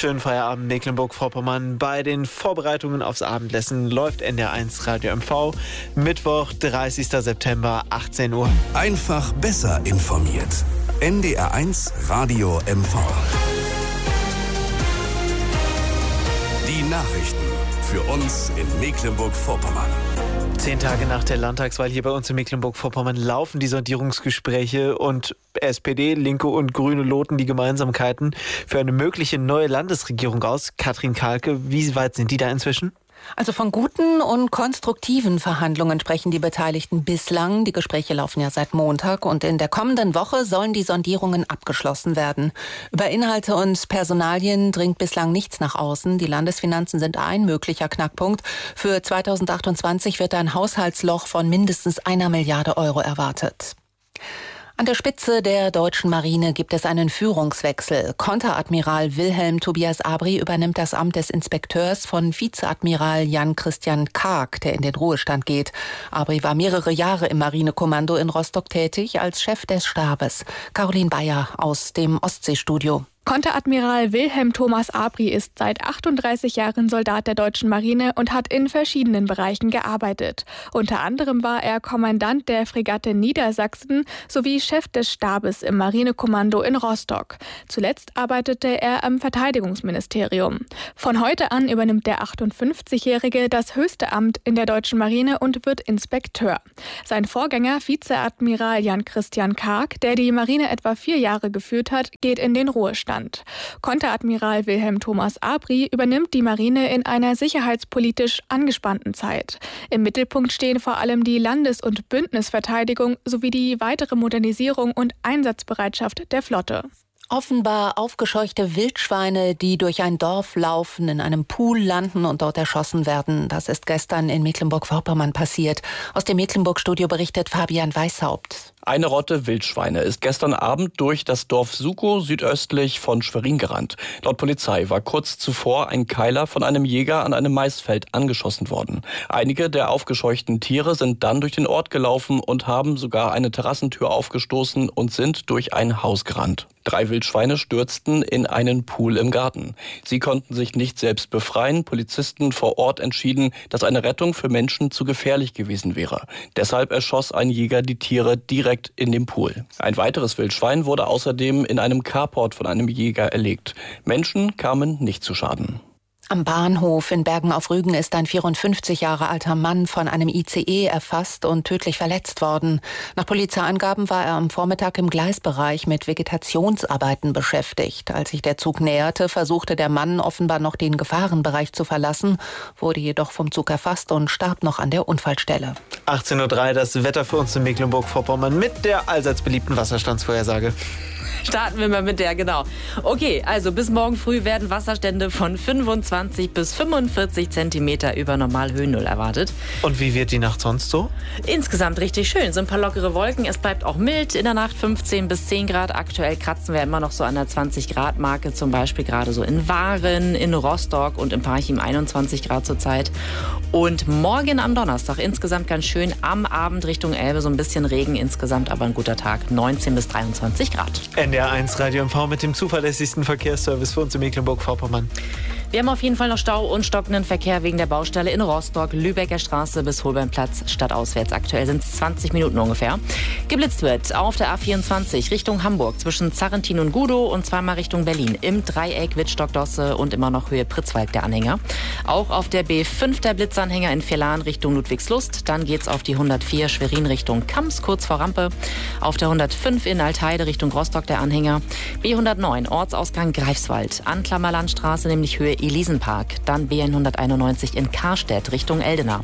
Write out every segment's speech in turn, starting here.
Schönen Feierabend, Mecklenburg-Vorpommern. Bei den Vorbereitungen aufs Abendessen läuft NDR1 Radio MV. Mittwoch, 30. September, 18 Uhr. Einfach besser informiert. NDR1 Radio MV. Die Nachrichten für uns in Mecklenburg-Vorpommern. 10 Tage nach der Landtagswahl hier bei uns in Mecklenburg-Vorpommern laufen die Sondierungsgespräche und SPD, Linke und Grüne loten die Gemeinsamkeiten für eine mögliche neue Landesregierung aus. Katrin Kahlke, wie weit sind die da inzwischen? Also von guten und konstruktiven Verhandlungen sprechen die Beteiligten bislang. Die Gespräche laufen ja seit Montag und in der kommenden Woche sollen die Sondierungen abgeschlossen werden. Über Inhalte und Personalien dringt bislang nichts nach außen. Die Landesfinanzen sind ein möglicher Knackpunkt. Für 2028 wird ein Haushaltsloch von mindestens 1 Milliarde Euro erwartet. An der Spitze der deutschen Marine gibt es einen Führungswechsel. Konteradmiral Wilhelm Tobias Abri übernimmt das Amt des Inspekteurs von Vizeadmiral Jan-Christian Karg, der in den Ruhestand geht. Abri war mehrere Jahre im Marinekommando in Rostock tätig als Chef des Stabes. Caroline Bayer aus dem Ostseestudio. Konteradmiral Wilhelm Thomas Abri ist seit 38 Jahren Soldat der deutschen Marine und hat in verschiedenen Bereichen gearbeitet. Unter anderem war er Kommandant der Fregatte Niedersachsen sowie Chef des Stabes im Marinekommando in Rostock. Zuletzt arbeitete er am Verteidigungsministerium. Von heute an übernimmt der 58-Jährige das höchste Amt in der deutschen Marine und wird Inspekteur. Sein Vorgänger, Vizeadmiral Jan-Christian Karg, der die Marine etwa 4 Jahre geführt hat, geht in den Ruhestand. Konteradmiral Wilhelm Thomas Abri übernimmt die Marine in einer sicherheitspolitisch angespannten Zeit. Im Mittelpunkt stehen vor allem die Landes- und Bündnisverteidigung sowie die weitere Modernisierung und Einsatzbereitschaft der Flotte. Offenbar aufgescheuchte Wildschweine, die durch ein Dorf laufen, in einem Pool landen und dort erschossen werden. Das ist gestern in Mecklenburg-Vorpommern passiert. Aus dem Mecklenburg-Studio berichtet Fabian Weishaupt. Eine Rotte Wildschweine ist gestern Abend durch das Dorf Sukow südöstlich von Schwerin gerannt. Laut Polizei war kurz zuvor ein Keiler von einem Jäger an einem Maisfeld angeschossen worden. Einige der aufgescheuchten Tiere sind dann durch den Ort gelaufen und haben sogar eine Terrassentür aufgestoßen und sind durch ein Haus gerannt. 3 Wildschweine stürzten in einen Pool im Garten. Sie konnten sich nicht selbst befreien. Polizisten vor Ort entschieden, dass eine Rettung für Menschen zu gefährlich gewesen wäre. Deshalb erschoss ein Jäger die Tiere direkt in dem Pool. Ein weiteres Wildschwein wurde außerdem in einem Carport von einem Jäger erlegt. Menschen kamen nicht zu Schaden. Am Bahnhof in Bergen auf Rügen ist ein 54 Jahre alter Mann von einem ICE erfasst und tödlich verletzt worden. Nach Polizeiangaben war er am Vormittag im Gleisbereich mit Vegetationsarbeiten beschäftigt. Als sich der Zug näherte, versuchte der Mann offenbar noch den Gefahrenbereich zu verlassen, wurde jedoch vom Zug erfasst und starb noch an der Unfallstelle. 18:03 Uhr, das Wetter für uns in Mecklenburg-Vorpommern mit der allseits beliebten Wasserstandsvorhersage. Starten wir mal mit der, genau. Okay, also bis morgen früh werden Wasserstände von 25 bis 45 Zentimeter über Normalhöhennull erwartet. Und wie wird die Nacht sonst so? Insgesamt richtig schön. So ein paar lockere Wolken. Es bleibt auch mild. In der Nacht 15 bis 10 Grad. Aktuell kratzen wir immer noch so an der 20-Grad-Marke. Zum Beispiel gerade so in Waren, in Rostock und in Parchim 21 Grad zurzeit. Und morgen am Donnerstag insgesamt ganz schön. Am Abend Richtung Elbe so ein bisschen Regen. Insgesamt aber ein guter Tag. 19 bis 23 Grad. NDR1 Radio MV mit dem zuverlässigsten Verkehrsservice für uns in Mecklenburg-Vorpommern. Wir haben auf jeden Fall noch Stau und stockenden Verkehr wegen der Baustelle in Rostock, Lübecker Straße bis Holbeinplatz stadtauswärts. Aktuell sind es 20 Minuten ungefähr. Geblitzt wird auf der A24 Richtung Hamburg zwischen Zarrentin und Gudow und zweimal Richtung Berlin. Im Dreieck Wittstock-Dosse und immer noch Höhe Pritzwalk der Anhänger. Auch auf der B5 der Blitzanhänger in Vierlan Richtung Ludwigslust. Dann geht's auf die 104 Schwerin Richtung Kamms, kurz vor Rampe. Auf der 105 in Altheide Richtung Rostock der Anhänger. B109 Ortsausgang Greifswald. Anklammerlandstraße, nämlich Höhe Elisenpark. Dann B191 in Karstedt Richtung Eldena.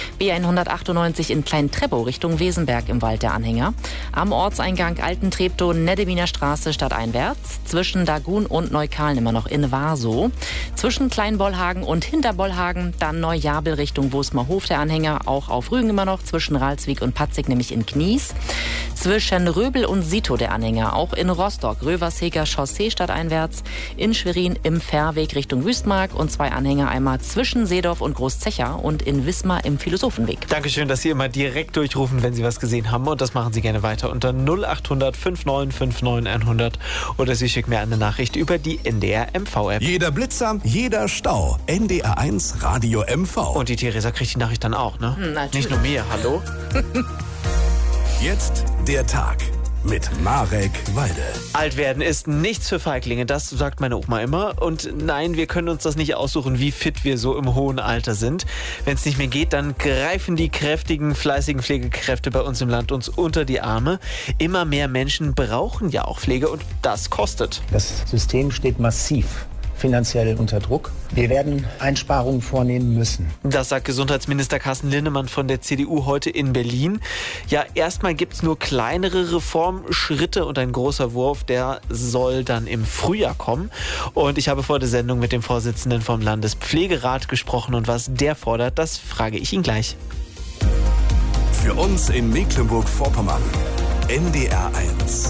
B198 in Klein-Treppow Richtung Wesenberg im Wald der Anhänger. Am Ortseingang Alten-Treptow Neddeminer Straße stadteinwärts. Zwischen Dagun und Neukalen immer noch in Warsow. Zwischen Kleinbollhagen und Hinterbollhagen. Dann Neujabel Richtung Wosmerhof der Anhänger. Auch auf Rügen immer noch. Zwischen Ralswiek und Patzig nämlich in Knies. Zwischen Röbel und Sito der Anhänger, auch in Rostock, Röversheger Chaussee stadteinwärts, in Schwerin im Fährweg Richtung Wüstmark und 2 Anhänger einmal zwischen Seedorf und Großzecher und in Wismar im Philosophenweg. Dankeschön, dass Sie immer direkt durchrufen, wenn Sie was gesehen haben, und das machen Sie gerne weiter unter 0800 5959 100 oder Sie schicken mir eine Nachricht über die NDR MV-App. Jeder Blitzer, jeder Stau. NDR1 Radio MV. Und die Theresa kriegt die Nachricht dann auch, ne? Natürlich. Nicht nur mir, hallo? Jetzt der Tag mit Marek Walde. Alt werden ist nichts für Feiglinge, das sagt meine Oma immer. Und nein, wir können uns das nicht aussuchen, wie fit wir so im hohen Alter sind. Wenn es nicht mehr geht, dann greifen die kräftigen, fleißigen Pflegekräfte bei uns im Land uns unter die Arme. Immer mehr Menschen brauchen ja auch Pflege und das kostet. Das System steht massiv finanziell unter Druck. Wir werden Einsparungen vornehmen müssen. Das sagt Gesundheitsminister Carsten Linnemann von der CDU heute in Berlin. Ja, erstmal gibt es nur kleinere Reformschritte und ein großer Wurf, der soll dann im Frühjahr kommen. Und ich habe vor der Sendung mit dem Vorsitzenden vom Landespflegerat gesprochen und was der fordert, das frage ich ihn gleich. Für uns in Mecklenburg-Vorpommern. NDR1.